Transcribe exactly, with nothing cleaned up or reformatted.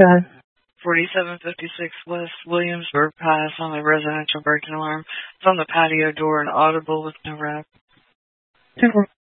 ahead. forty-seven fifty-six West Williamsburg Pass on the residential break-in alarm. It's on the patio door and audible with no rap. ten four.